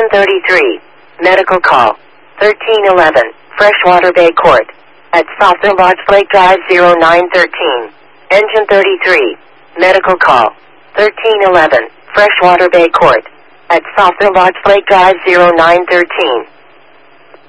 Engine 33. Medical call. 1311. Freshwater Bay Court. At Softer Lodge Lake Drive 0913. Engine 33. Medical call. 1311. Freshwater Bay Court. At Softer Lodge Lake Drive 0913.